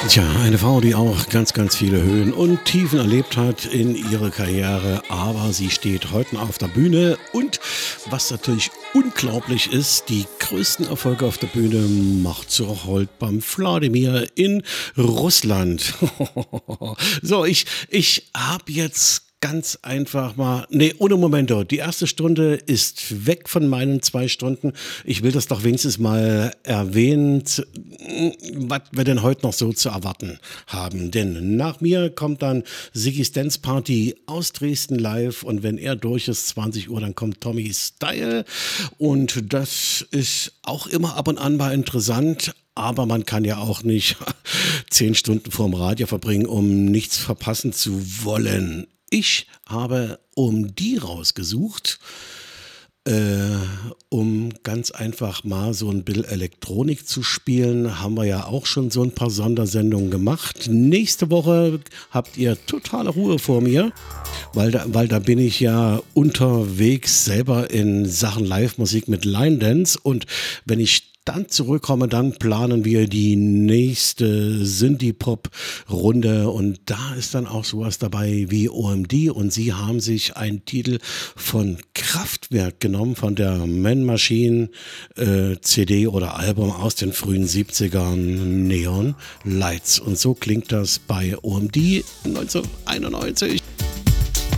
Tja, eine Frau, die auch ganz, ganz viele Höhen und Tiefen erlebt hat in ihrer Karriere, aber sie steht heute auf der Bühne und was natürlich unglaublich ist, die größten Erfolge auf der Bühne macht sie heute beim Wladimir in Russland. So, ich habe jetzt ganz einfach mal, nee, ohne Momento. Die erste Stunde ist weg von meinen 2 Stunden. Ich will das doch wenigstens mal erwähnen, was wir denn heute noch so zu erwarten haben. Denn nach mir kommt dann Siggy's Dance Party aus Dresden live und wenn er durch ist, 20 Uhr, dann kommt Tommy Style und das ist auch immer ab und an mal interessant. Aber man kann ja auch nicht 10 Stunden vorm Radio verbringen, um nichts verpassen zu wollen. Ich habe um die rausgesucht, um ganz einfach mal so ein bisschen Elektronik zu spielen. Haben wir ja auch schon so ein paar Sondersendungen gemacht. Nächste Woche habt ihr totale Ruhe vor mir, weil da bin ich ja unterwegs selber in Sachen Live-Musik mit Line Dance. Und wenn ich dann zurückkomme, dann planen wir die nächste Synthie-Pop-Runde und da ist dann auch sowas dabei wie OMD und sie haben sich einen Titel von Kraftwerk genommen, von der Man Machine CD oder Album aus den frühen 70ern, Neon Lights und so klingt das bei OMD 1991.